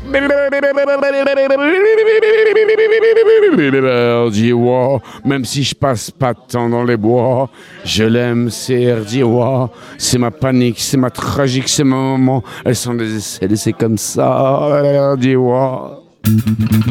Sergio, même si je passe pas de temps dans les bois, je l'aime, Sergio. C'est ma panique, c'est ma tragique, c'est ma maman. Elles sont des essais, c'est comme ça, Sergio.